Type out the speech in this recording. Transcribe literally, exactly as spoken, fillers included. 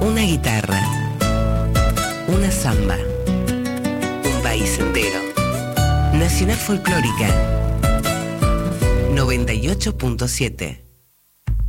Una guitarra, una samba, un país entero. Nacional Folclórica noventa y ocho punto siete.